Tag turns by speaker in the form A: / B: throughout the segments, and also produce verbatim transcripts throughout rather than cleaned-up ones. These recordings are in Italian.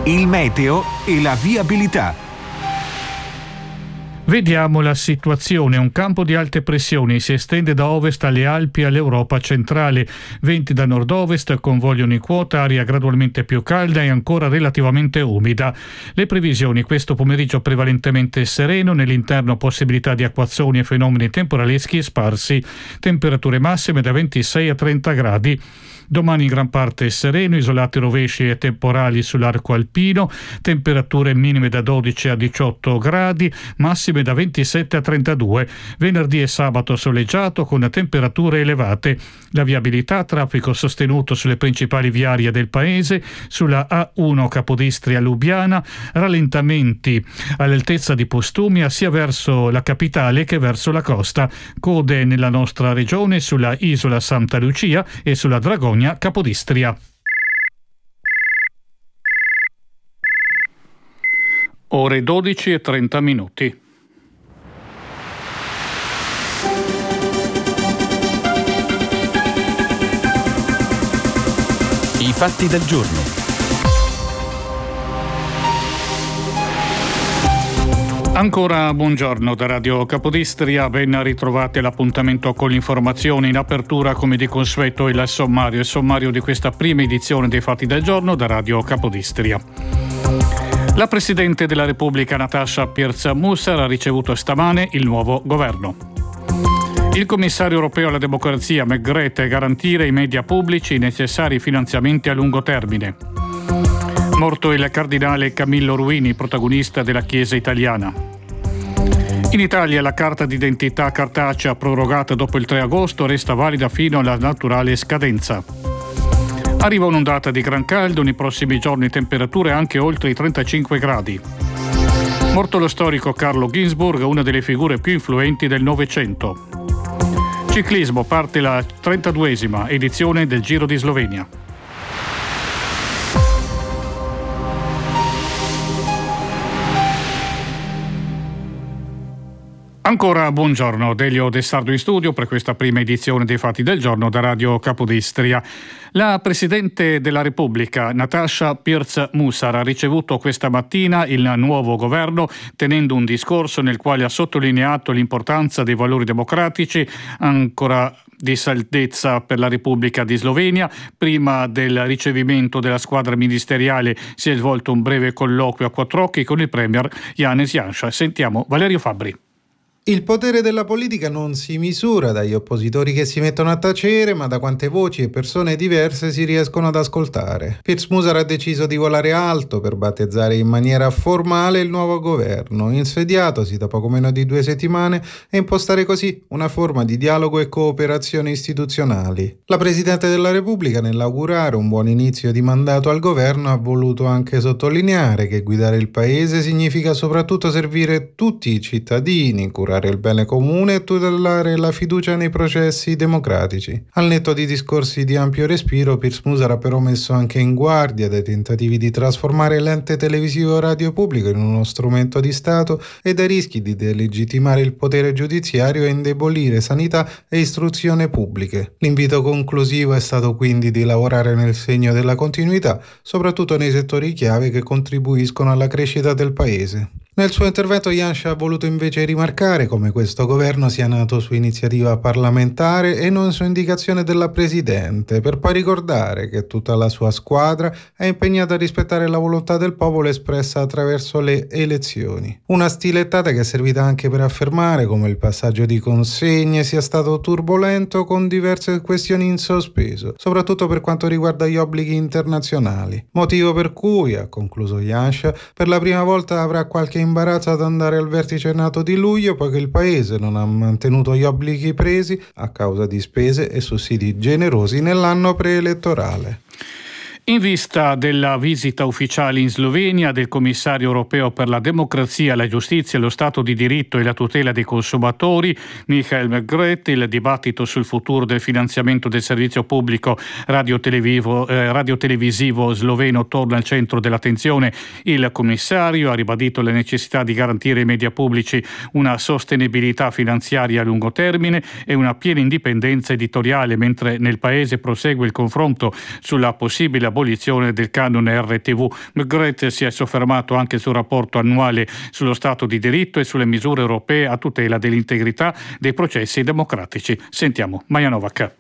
A: il meteo e la viabilità.
B: Vediamo la situazione. Un campo di alte pressioni si estende da ovest alle Alpi all'Europa centrale. Venti da nord-ovest, convogliano in quota, aria gradualmente più calda e ancora relativamente umida. Le previsioni: questo pomeriggio prevalentemente sereno, nell'interno possibilità di acquazzoni e fenomeni temporaleschi sparsi. Temperature massime da ventisei a trenta gradi. Domani in gran parte sereno, isolati rovesci e temporali sull'arco alpino, temperature minime da dodici a diciotto gradi, massime da ventisette a trentadue. Venerdì e sabato soleggiato con temperature elevate. La viabilità: traffico sostenuto sulle principali viarie del paese, sulla A uno Capodistria Lubiana, rallentamenti all'altezza di Postumia sia verso la capitale che verso la costa, code nella nostra regione sulla Isola Santa Lucia e sulla Dragonia Capodistria. Ore dodici e trenta minuti.
A: I fatti del giorno.
B: Ancora buongiorno da Radio Capodistria, ben ritrovati all'appuntamento con l'informazione. In apertura, come di consueto, il sommario, il sommario di questa prima edizione dei fatti del giorno da Radio Capodistria. La Presidente della Repubblica Natasha Pirc-Musar ha ricevuto stamane il nuovo governo. Il commissario europeo alla democrazia McGreet garantire ai media pubblici i necessari finanziamenti a lungo termine. Morto il cardinale Camillo Ruini, protagonista della Chiesa italiana. In Italia la carta d'identità cartacea prorogata dopo il tre agosto resta valida fino alla naturale scadenza. Arriva un'ondata di gran caldo, nei prossimi giorni temperature anche oltre i trentacinque gradi. Morto lo storico Carlo Ginzburg, una delle figure più influenti del Novecento. Ciclismo, parte la trentaduesima edizione del Giro di Slovenia. Ancora buongiorno, Delio De Sardo in studio per questa prima edizione dei Fatti del Giorno da Radio Capodistria. La Presidente della Repubblica Natasha Pirc-Musar ha ricevuto questa mattina il nuovo governo, tenendo un discorso nel quale ha sottolineato l'importanza dei valori democratici, ancora di saldezza per la Repubblica di Slovenia. Prima del ricevimento della squadra ministeriale si è svolto un breve colloquio a quattro occhi con il premier Janez Janša. Sentiamo Valerio Fabbri.
C: Il potere della politica non si misura dagli oppositori che si mettono a tacere, ma da quante voci e persone diverse si riescono ad ascoltare. Pirc-Musar ha deciso di volare alto per battezzare in maniera formale il nuovo governo, insediatosi da poco meno di due settimane, e impostare così una forma di dialogo e cooperazione istituzionali. La Presidente della Repubblica, nell'augurare un buon inizio di mandato al governo, ha voluto anche sottolineare che guidare il paese significa soprattutto servire tutti i cittadini, curare il bene comune e tutelare la fiducia nei processi democratici. Al netto di discorsi di ampio respiro, Pirc-Musar ha però messo anche in guardia dai tentativi di trasformare l'ente televisivo radio pubblico in uno strumento di Stato e dai rischi di delegittimare il potere giudiziario e indebolire sanità e istruzione pubbliche. L'invito conclusivo è stato quindi di lavorare nel segno della continuità, soprattutto nei settori chiave che contribuiscono alla crescita del paese. Nel suo intervento Janša ha voluto invece rimarcare come questo governo sia nato su iniziativa parlamentare e non su indicazione della Presidente, per poi ricordare che tutta la sua squadra è impegnata a rispettare la volontà del popolo espressa attraverso le elezioni. Una stilettata che è servita anche per affermare come il passaggio di consegne sia stato turbolento, con diverse questioni in sospeso, soprattutto per quanto riguarda gli obblighi internazionali. Motivo per cui, ha concluso Janša, per la prima volta avrà qualche imbarazzo ad andare al vertice NATO di luglio, poiché il paese non ha mantenuto gli obblighi presi a causa di spese e sussidi generosi nell'anno preelettorale.
B: In vista della visita ufficiale in Slovenia del commissario europeo per la democrazia, la giustizia, lo Stato di diritto e la tutela dei consumatori, Michael McGreet, il dibattito sul futuro del finanziamento del servizio pubblico radiotelevisivo, eh, radiotelevisivo sloveno torna al centro dell'attenzione. Il commissario ha ribadito la necessità di garantire ai media pubblici una sostenibilità finanziaria a lungo termine e una piena indipendenza editoriale, mentre nel paese prosegue il confronto sulla possibile l'abolizione del canone R T V. Megret si è soffermato anche sul rapporto annuale sullo Stato di diritto e sulle misure europee a tutela dell'integrità dei processi democratici. Sentiamo Maja Novak.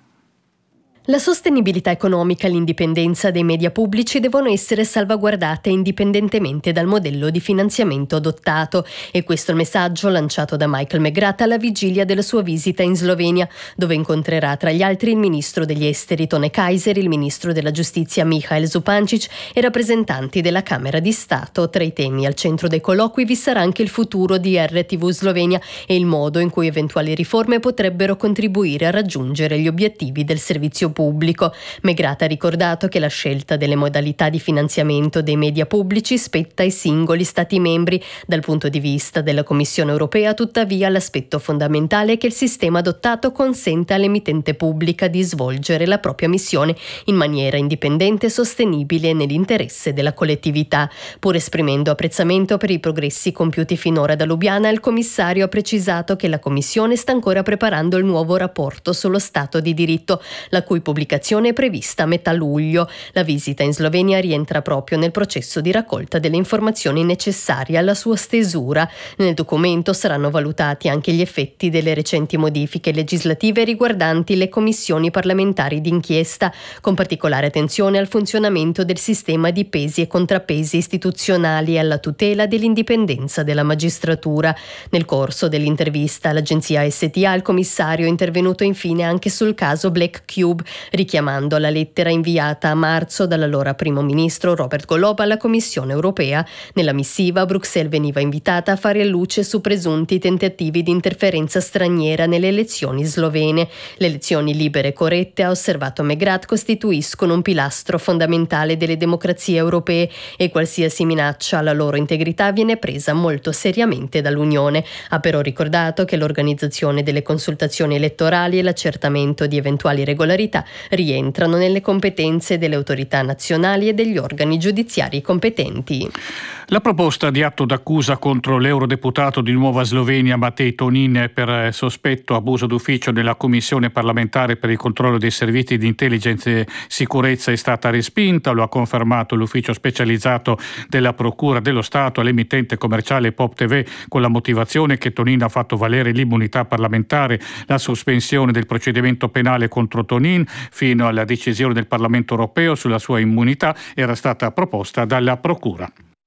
D: La sostenibilità economica e l'indipendenza dei media pubblici devono essere salvaguardate indipendentemente dal modello di finanziamento adottato, e questo è il messaggio lanciato da Michael Megrat alla vigilia della sua visita in Slovenia, dove incontrerà tra gli altri il ministro degli esteri Tone Kaiser, il ministro della giustizia Mihail Zupancic e rappresentanti della Camera di Stato. Tra i temi al centro dei colloqui vi sarà anche il futuro di R T V Slovenia e il modo in cui eventuali riforme potrebbero contribuire a raggiungere gli obiettivi del servizio pubblico. Megrat ha ricordato che la scelta delle modalità di finanziamento dei media pubblici spetta ai singoli Stati membri. Dal punto di vista della Commissione europea, tuttavia, l'aspetto fondamentale è che il sistema adottato consente all'emittente pubblica di svolgere la propria missione in maniera indipendente e sostenibile e nell'interesse della collettività. Pur esprimendo apprezzamento per i progressi compiuti finora da Lubiana, il commissario ha precisato che la Commissione sta ancora preparando il nuovo rapporto sullo Stato di diritto, la cui pubblicazione è prevista a metà luglio. La visita in Slovenia rientra proprio nel processo di raccolta delle informazioni necessarie alla sua stesura. Nel documento saranno valutati anche gli effetti delle recenti modifiche legislative riguardanti le commissioni parlamentari d'inchiesta, con particolare attenzione al funzionamento del sistema di pesi e contrappesi istituzionali e alla tutela dell'indipendenza della magistratura. Nel corso dell'intervista all'agenzia S T A, il commissario è intervenuto infine anche sul caso Black Cube, richiamando la lettera inviata a marzo dall'allora primo ministro Robert Golob alla Commissione europea. Nella missiva, Bruxelles veniva invitata a fare luce su presunti tentativi di interferenza straniera nelle elezioni slovene. Le elezioni libere e corrette, ha osservato Megrat, costituiscono un pilastro fondamentale delle democrazie europee e qualsiasi minaccia alla loro integrità viene presa molto seriamente dall'Unione. Ha però ricordato che l'organizzazione delle consultazioni elettorali e l'accertamento di eventuali regolarità rientrano nelle competenze delle autorità nazionali e degli organi giudiziari competenti.
B: La proposta di atto d'accusa contro l'eurodeputato di Nuova Slovenia Matej Tonin per sospetto abuso d'ufficio nella Commissione parlamentare per il controllo dei servizi di intelligence e sicurezza è stata respinta. Lo ha confermato l'ufficio specializzato della Procura dello Stato all'emittente commerciale Pop T V, con la motivazione che Tonin ha fatto valere l'immunità parlamentare. La sospensione del procedimento penale contro Tonin fino alla decisione del Parlamento europeo sulla sua immunità era stata proposta dalla Procura.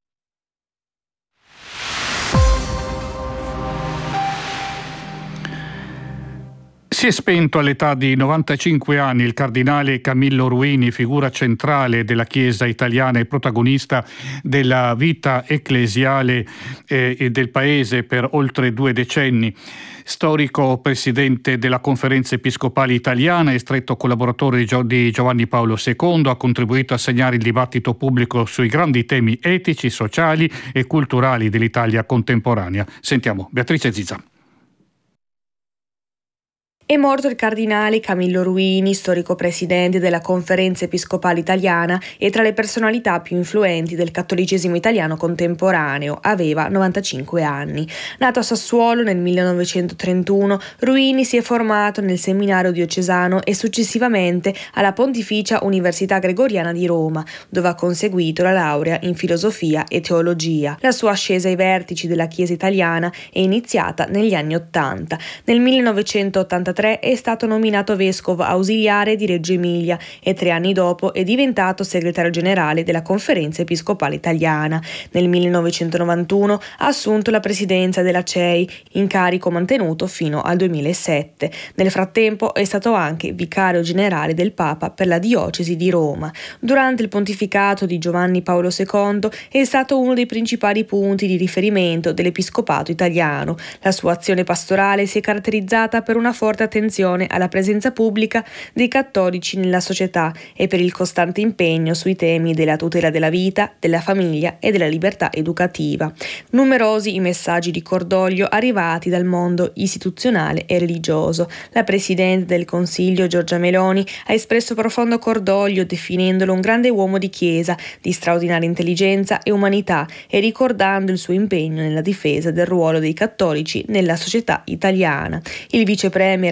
B: Si è spento all'età di novantacinque anni il cardinale Camillo Ruini, figura centrale della Chiesa italiana e protagonista della vita ecclesiale eh, del paese per oltre due decenni. Storico presidente della Conferenza Episcopale Italiana e stretto collaboratore di Giovanni Paolo secondo, ha contribuito a segnare il dibattito pubblico sui grandi temi etici, sociali e culturali dell'Italia contemporanea. Sentiamo Beatrice Zizza.
E: È morto il cardinale Camillo Ruini, storico presidente della Conferenza Episcopale Italiana e tra le personalità più influenti del cattolicesimo italiano contemporaneo. Aveva novantacinque anni. Nato a Sassuolo nel millenovecentotrentuno, Ruini si è formato nel seminario diocesano e successivamente alla Pontificia Università Gregoriana di Roma, dove ha conseguito la laurea in filosofia e teologia. La sua ascesa ai vertici della Chiesa italiana è iniziata negli anni Ottanta. Nel millenovecentottantatré è stato nominato vescovo ausiliare di Reggio Emilia e tre anni dopo è diventato segretario generale della Conferenza Episcopale Italiana. Nel millenovecentonovantuno ha assunto la presidenza della C E I, incarico mantenuto fino al duemilasette. Nel frattempo è stato anche vicario generale del Papa per la diocesi di Roma. Durante il pontificato di Giovanni Paolo secondo è stato uno dei principali punti di riferimento dell'episcopato italiano. La sua azione pastorale si è caratterizzata per una forte attenzione alla presenza pubblica dei cattolici nella società e per il costante impegno sui temi della tutela della vita, della famiglia e della libertà educativa. Numerosi i messaggi di cordoglio arrivati dal mondo istituzionale e religioso. La Presidente del Consiglio Giorgia Meloni ha espresso profondo cordoglio definendolo un grande uomo di Chiesa, di straordinaria intelligenza e umanità e ricordando il suo impegno nella difesa del ruolo dei cattolici nella società italiana. Il vice premier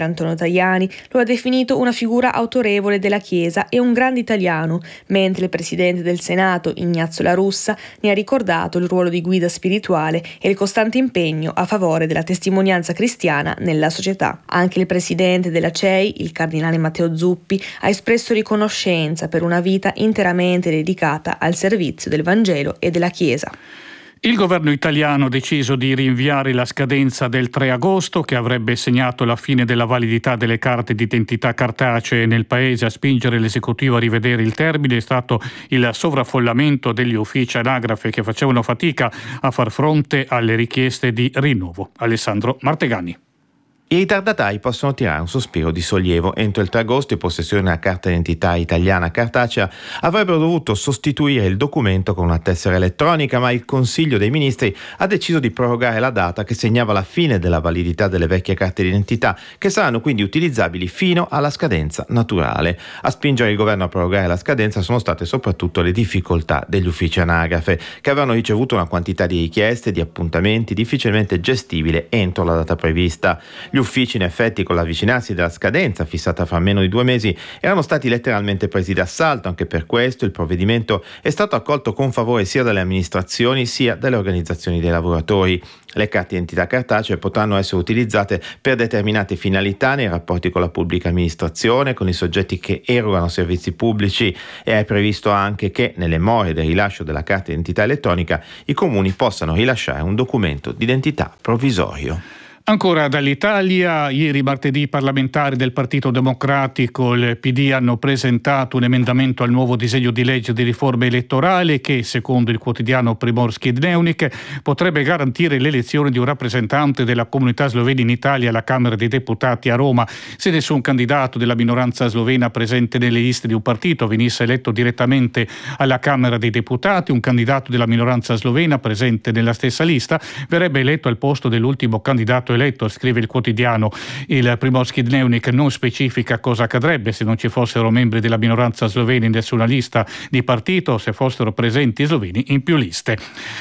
E: Antonio Tajani lo ha definito una figura autorevole della Chiesa e un grande italiano, mentre il presidente del Senato, Ignazio La Russa, ne ha ricordato il ruolo di guida spirituale e il costante impegno a favore della testimonianza cristiana nella società. Anche il presidente della C E I, il cardinale Matteo Zuppi, ha espresso riconoscenza per una vita interamente dedicata al servizio del Vangelo e della Chiesa.
B: Il governo italiano ha deciso di rinviare la scadenza del tre agosto, che avrebbe segnato la fine della validità delle carte d'identità cartacee nel paese. A spingere l'esecutivo a rivedere il termine è stato il sovraffollamento degli uffici anagrafe che facevano fatica a far fronte alle richieste di rinnovo. Alessandro Martegani.
F: I ritardatai possono tirare un sospiro di sollievo. Entro il tre agosto i possessori della carta d'identità italiana cartacea avrebbero dovuto sostituire il documento con una tessera elettronica, ma il Consiglio dei Ministri ha deciso di prorogare la data che segnava la fine della validità delle vecchie carte d'identità, che saranno quindi utilizzabili fino alla scadenza naturale. A spingere il governo a prorogare la scadenza sono state soprattutto le difficoltà degli uffici anagrafe, che avevano ricevuto una quantità di richieste, di appuntamenti difficilmente gestibile entro la data prevista. Gli uffici, in effetti, con l'avvicinarsi della scadenza fissata fra meno di due mesi, erano stati letteralmente presi d'assalto. Anche per questo il provvedimento è stato accolto con favore sia dalle amministrazioni sia dalle organizzazioni dei lavoratori. Le carte d'identità cartacee potranno essere utilizzate per determinate finalità nei rapporti con la pubblica amministrazione, con i soggetti che erogano servizi pubblici, e è previsto anche che, nelle more del rilascio della carta d'identità elettronica, i comuni possano rilasciare un documento d'identità provvisorio.
B: Ancora dall'Italia, ieri martedì i parlamentari del Partito Democratico, il P D, hanno presentato un emendamento al nuovo disegno di legge di riforma elettorale che, secondo il quotidiano Primorski Dnevnik, potrebbe garantire l'elezione di un rappresentante della comunità slovena in Italia alla Camera dei Deputati a Roma, se nessun candidato della minoranza slovena presente nelle liste di un partito venisse eletto direttamente alla Camera dei Deputati. Un candidato della minoranza slovena presente nella stessa lista verrebbe eletto al posto dell'ultimo candidato eletto, scrive il quotidiano. Il Primorski Dnevnik non specifica cosa accadrebbe se non ci fossero membri della minoranza slovena in nessuna lista di partito o se fossero presenti sloveni in più liste.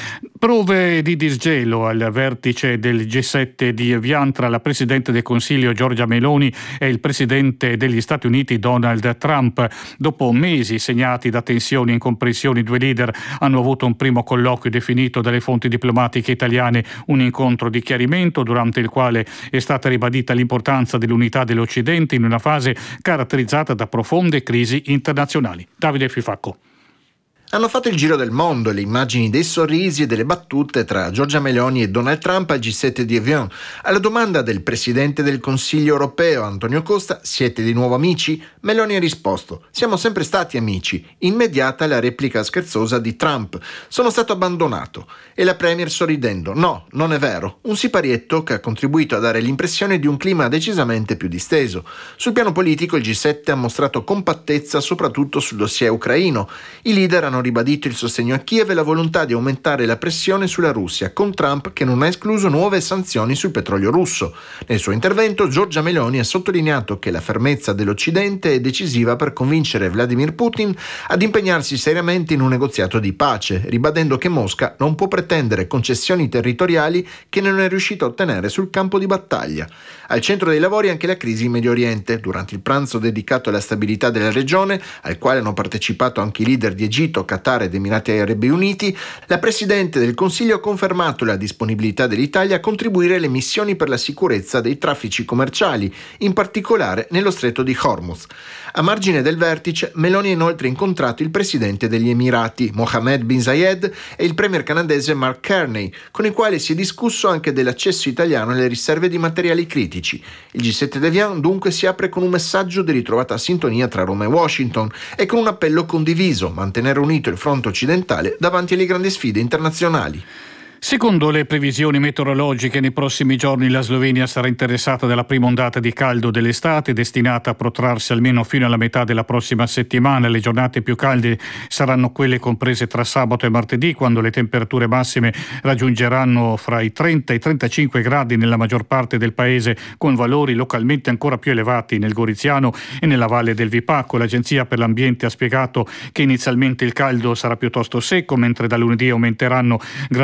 B: Prove di disgelo al vertice del G sette di Evian tra la Presidente del Consiglio Giorgia Meloni e il Presidente degli Stati Uniti Donald Trump. Dopo mesi segnati da tensioni e incomprensioni, i due leader hanno avuto un primo colloquio definito dalle fonti diplomatiche italiane un incontro di chiarimento, durante il quale è stata ribadita l'importanza dell'unità dell'Occidente in una fase caratterizzata da profonde crisi internazionali. Davide Fifacco.
G: Hanno fatto il giro del mondo le immagini dei sorrisi e delle battute tra Giorgia Meloni e Donald Trump al G sette di Evian. Alla domanda del Presidente del Consiglio europeo Antonio Costa: siete di nuovo amici? Meloni ha risposto: siamo sempre stati amici. Immediata la replica scherzosa di Trump: sono stato abbandonato. E la Premier sorridendo: no, non è vero. Un siparietto che ha contribuito a dare l'impressione di un clima decisamente più disteso. Sul piano politico il G sette ha mostrato compattezza soprattutto sul dossier ucraino. I leader hanno ribadito il sostegno a Kiev e la volontà di aumentare la pressione sulla Russia, con Trump che non ha escluso nuove sanzioni sul petrolio russo. Nel suo intervento Giorgia Meloni ha sottolineato che la fermezza dell'Occidente è decisiva per convincere Vladimir Putin ad impegnarsi seriamente in un negoziato di pace, ribadendo che Mosca non può pretendere concessioni territoriali che non è riuscita a ottenere sul campo di battaglia. Al centro dei lavori anche la crisi in Medio Oriente. Durante il pranzo dedicato alla stabilità della regione, al quale hanno partecipato anche i leader di Egitto, Qatar ed Emirati Arabi Uniti, la Presidente del Consiglio ha confermato la disponibilità dell'Italia a contribuire alle missioni per la sicurezza dei traffici commerciali, in particolare nello stretto di Hormuz. A margine del vertice, Meloni ha inoltre incontrato il Presidente degli Emirati, Mohammed bin Zayed, e il Premier canadese Mark Carney, con i quali si è discusso anche dell'accesso italiano alle riserve di materiali critici. Il G sette d'Evian dunque si apre con un messaggio di ritrovata sintonia tra Roma e Washington e con un appello condiviso: mantenere unito il fronte occidentale davanti alle grandi sfide internazionali.
B: Secondo le previsioni meteorologiche, nei prossimi giorni la Slovenia sarà interessata dalla prima ondata di caldo dell'estate, destinata a protrarsi almeno fino alla metà della prossima settimana. Le giornate più calde saranno quelle comprese tra sabato e martedì, quando le temperature massime raggiungeranno fra i trenta e i trentacinque gradi nella maggior parte del paese, con valori localmente ancora più elevati nel Goriziano e nella valle del Vipacco. L'Agenzia per l'Ambiente ha spiegato che inizialmente il caldo sarà piuttosto secco, mentre da lunedì aumenteranno gradualmente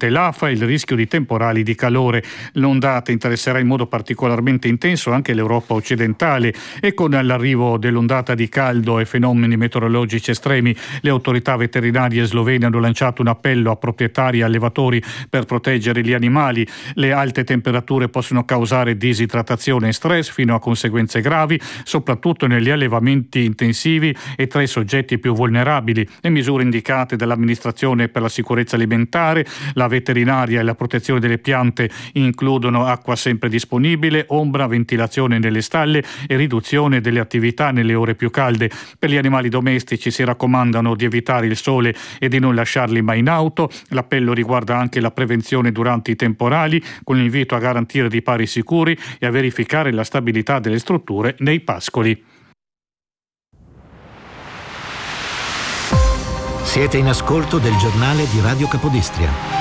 B: forte l'afa e il rischio di temporali di calore. L'ondata interesserà in modo particolarmente intenso anche l'Europa occidentale e con l'arrivo dell'ondata di caldo e fenomeni meteorologici estremi le autorità veterinarie slovene hanno lanciato un appello a proprietari e allevatori per proteggere gli animali. Le alte temperature possono causare disidratazione e stress fino a conseguenze gravi, soprattutto negli allevamenti intensivi e tra i soggetti più vulnerabili. Le misure indicate dall'amministrazione per la sicurezza alimentare, la veterinaria e la protezione delle piante includono acqua sempre disponibile, ombra, ventilazione nelle stalle e riduzione delle attività nelle ore più calde. Per gli animali domestici si raccomandano di evitare il sole e di non lasciarli mai in auto. L'appello riguarda anche la prevenzione durante i temporali, con l'invito a garantire ripari sicuri e a verificare la stabilità delle strutture nei pascoli.
H: Siete in ascolto del giornale di Radio Capodistria.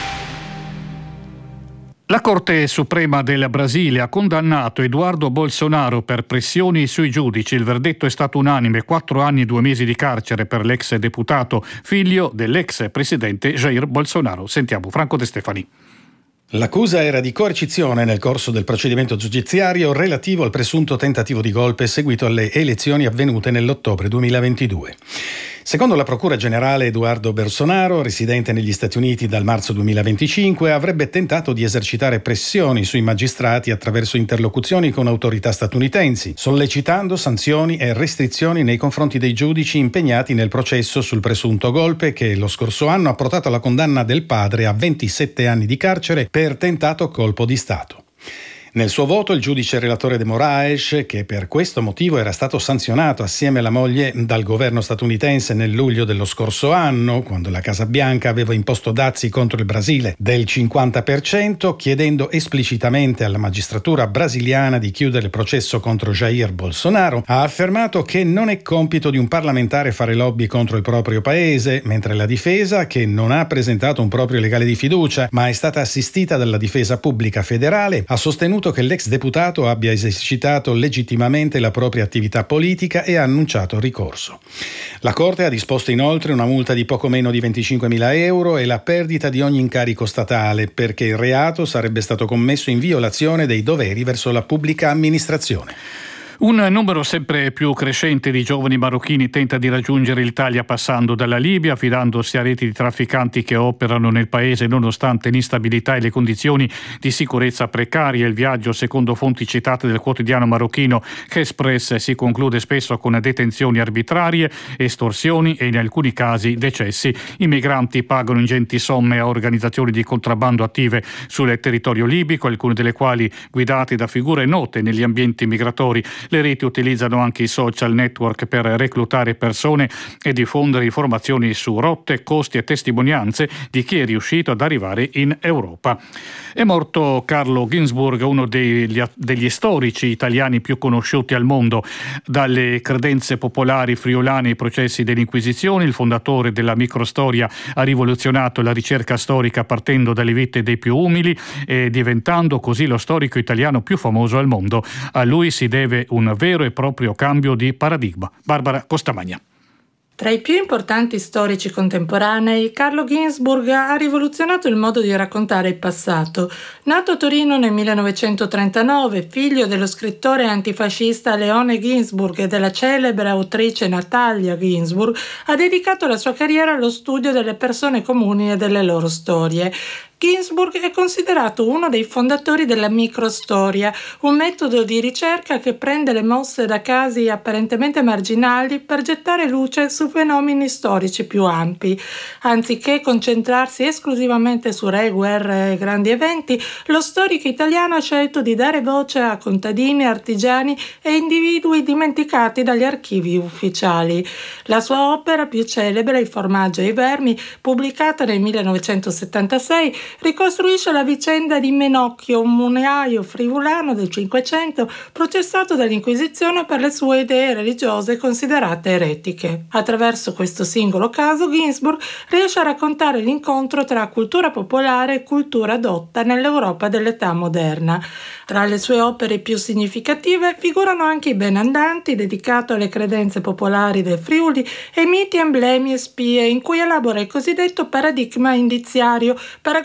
B: La Corte Suprema del Brasile ha condannato Eduardo Bolsonaro per pressioni sui giudici. Il verdetto è stato unanime: quattro anni e due mesi di carcere per l'ex deputato, figlio dell'ex presidente Jair Bolsonaro. Sentiamo Franco De Stefani.
I: L'accusa era di coercizione nel corso del procedimento giudiziario relativo al presunto tentativo di golpe seguito alle elezioni avvenute nell'ottobre duemilaventidue. Secondo la Procura Generale, Eduardo Bolsonaro, residente negli Stati Uniti dal marzo duemilaventicinque, avrebbe tentato di esercitare pressioni sui magistrati attraverso interlocuzioni con autorità statunitensi, sollecitando sanzioni e restrizioni nei confronti dei giudici impegnati nel processo sul presunto golpe che lo scorso anno ha portato alla condanna del padre a ventisette anni di carcere per tentato colpo di Stato. Nel suo voto il giudice relatore De Moraes, che per questo motivo era stato sanzionato assieme alla moglie dal governo statunitense nel luglio dello scorso anno, quando la Casa Bianca aveva imposto dazi contro il Brasile del cinquanta per cento, chiedendo esplicitamente alla magistratura brasiliana di chiudere il processo contro Jair Bolsonaro, ha affermato che non è compito di un parlamentare fare lobby contro il proprio paese, mentre la difesa, che non ha presentato un proprio legale di fiducia, ma è stata assistita dalla difesa pubblica federale, ha sostenuto che l'ex deputato abbia esercitato legittimamente la propria attività politica e ha annunciato ricorso. La Corte ha disposto inoltre una multa di poco meno di venticinquemila euro e la perdita di ogni incarico statale, perché il reato sarebbe stato commesso in violazione dei doveri verso la pubblica amministrazione.
B: Un numero sempre più crescente di giovani marocchini tenta di raggiungere l'Italia passando dalla Libia, affidandosi a reti di trafficanti che operano nel paese nonostante l'instabilità e le condizioni di sicurezza precarie. Il viaggio, secondo fonti citate del quotidiano marocchino Express, si conclude spesso con detenzioni arbitrarie, estorsioni e in alcuni casi decessi. I migranti pagano ingenti somme a organizzazioni di contrabbando attive sul territorio libico, alcune delle quali guidate da figure note negli ambienti migratori. Le reti utilizzano anche i social network per reclutare persone e diffondere informazioni su rotte, costi e testimonianze di chi è riuscito ad arrivare in Europa. È morto Carlo Ginzburg, uno degli, degli storici italiani più conosciuti al mondo. Dalle credenze popolari friulane ai processi dell'Inquisizione, il fondatore della microstoria ha rivoluzionato la ricerca storica partendo dalle vite dei più umili e diventando così lo storico italiano più famoso al mondo. A lui si deve un vero e proprio cambio di paradigma. Barbara Costamagna.
J: Tra i più importanti storici contemporanei, Carlo Ginzburg ha rivoluzionato il modo di raccontare il passato. Nato a Torino nel millenovecentotrentanove, figlio dello scrittore antifascista Leone Ginzburg e della celebre autrice Natalia Ginzburg, ha dedicato la sua carriera allo studio delle persone comuni e delle loro storie. Ginzburg è considerato uno dei fondatori della microstoria, un metodo di ricerca che prende le mosse da casi apparentemente marginali per gettare luce su fenomeni storici più ampi. Anziché concentrarsi esclusivamente su re, guerre e grandi eventi, lo storico italiano ha scelto di dare voce a contadini, artigiani e individui dimenticati dagli archivi ufficiali. La sua opera più celebre, Il formaggio e i vermi, pubblicata nel millenovecentosettantasei, ricostruisce la vicenda di Menocchio, un munaio friulano del Cinquecento processato dall'Inquisizione per le sue idee religiose considerate eretiche. Attraverso questo singolo caso, Ginzburg riesce a raccontare l'incontro tra cultura popolare e cultura dotta nell'Europa dell'età moderna. Tra le sue opere più significative figurano anche I Benandanti, dedicato alle credenze popolari del Friuli, e Miti, emblemi e spie, in cui elabora il cosiddetto paradigma indiziario, paragonando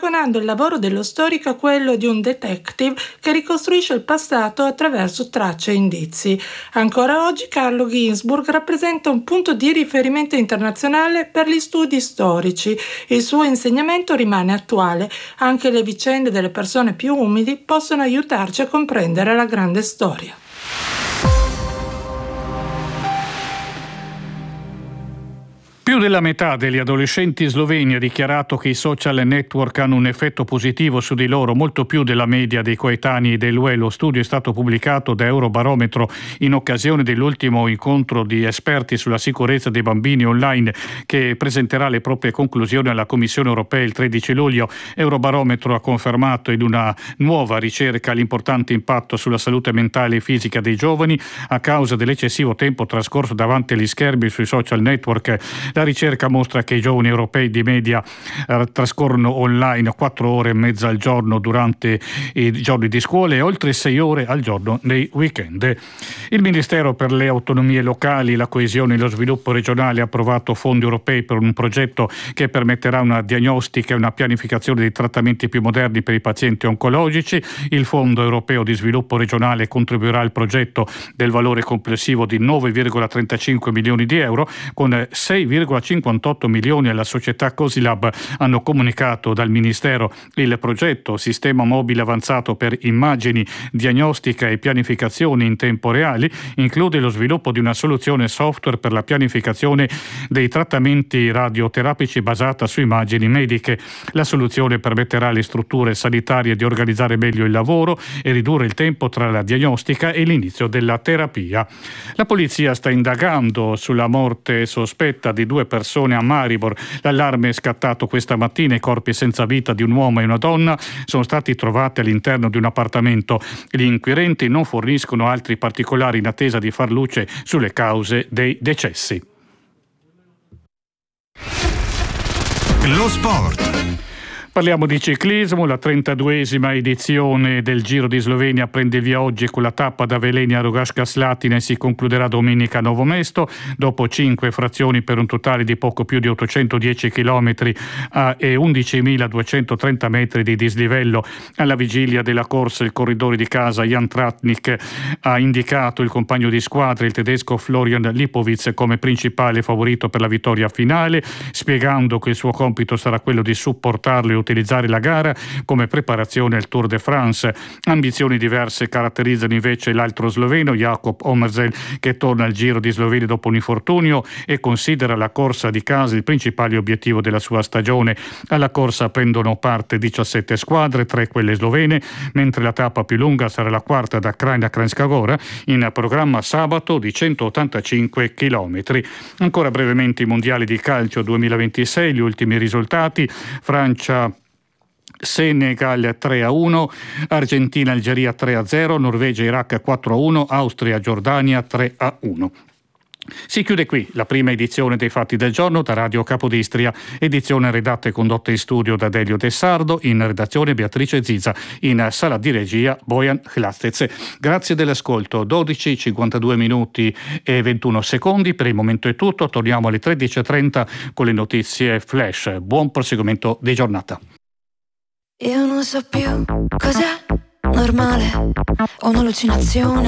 J: paragonando il lavoro dello storico a quello di un detective che ricostruisce il passato attraverso tracce e indizi. Ancora oggi Carlo Ginzburg rappresenta un punto di riferimento internazionale per gli studi storici. Il suo insegnamento rimane attuale. Anche le vicende delle persone più umili possono aiutarci a comprendere la grande storia.
B: Più della metà degli adolescenti sloveni ha dichiarato che i social network hanno un effetto positivo su di loro, molto più della media dei coetanei dell'U E. Lo studio è stato pubblicato da Eurobarometro in occasione dell'ultimo incontro di esperti sulla sicurezza dei bambini online, che presenterà le proprie conclusioni alla Commissione europea il tredici luglio. Eurobarometro ha confermato in una nuova ricerca l'importante impatto sulla salute mentale e fisica dei giovani a causa dell'eccessivo tempo trascorso davanti agli schermi sui social network. La ricerca mostra che i giovani europei di media eh, trascorrono online quattro ore e mezza al giorno durante i giorni di scuola e oltre sei ore al giorno nei weekend. Il Ministero per le autonomie locali, la coesione e lo sviluppo regionale ha approvato fondi europei per un progetto che permetterà una diagnostica e una pianificazione dei trattamenti più moderni per i pazienti oncologici. Il Fondo europeo di sviluppo regionale contribuirà al progetto del valore complessivo di nove virgola trentacinque milioni di euro, con sei virgola cinquantotto milioni alla società Cosilab, hanno comunicato dal Ministero. Il progetto Sistema Mobile Avanzato per Immagini, Diagnostica e Pianificazione in Tempo Reale include lo sviluppo di una soluzione software per la pianificazione dei trattamenti radioterapici basata su immagini mediche. La soluzione permetterà alle strutture sanitarie di organizzare meglio il lavoro e ridurre il tempo tra la diagnostica e l'inizio della terapia. La polizia sta indagando sulla morte sospetta di due persone a Maribor. L'allarme è scattato questa mattina. I corpi senza vita di un uomo e una donna sono stati trovati all'interno di un appartamento. Gli inquirenti non forniscono altri particolari in attesa di far luce sulle cause dei decessi.
A: Lo sport.
B: Parliamo di ciclismo. La trentaduesima edizione del Giro di Slovenia prende via oggi con la tappa da Veleni a Rogaška Slatina e si concluderà domenica a Novo Mesto. Dopo cinque frazioni per un totale di poco più di ottocentodieci chilometri e undicimiladuecentotrenta metri di dislivello. Alla vigilia della corsa il corridore di casa Jan Tratnik ha indicato il compagno di squadra, il tedesco Florian Lipovic, come principale favorito per la vittoria finale, spiegando che il suo compito sarà quello di supportarlo e utilizzare la gara come preparazione al Tour de France. Ambizioni diverse caratterizzano invece l'altro sloveno Jakob Omerzel, che torna al Giro di Slovenia dopo un infortunio e considera la corsa di casa il principale obiettivo della sua stagione. Alla corsa prendono parte diciassette squadre, tre quelle slovene, mentre la tappa più lunga sarà la quarta da Krajina Kranjska Gora, in programma sabato, di centottantacinque chilometri. Ancora brevemente i mondiali di calcio duemilaventisei, gli ultimi risultati: Francia Senegal tre a uno, Argentina Algeria tre a zero, Norvegia Iraq quattro a uno, Austria Giordania tre a uno. Si chiude qui la prima edizione dei Fatti del Giorno da Radio Capodistria, edizione redatta e condotta in studio da Delio De Sardo, in redazione Beatrice Ziza, in sala di regia Bojan Hlastec. Grazie dell'ascolto. dodici, cinquantadue minuti e ventuno secondi. Per il momento è tutto, torniamo alle tredici e trenta con le notizie flash. Buon proseguimento di giornata.
K: Io non so più cos'è normale o un'allucinazione.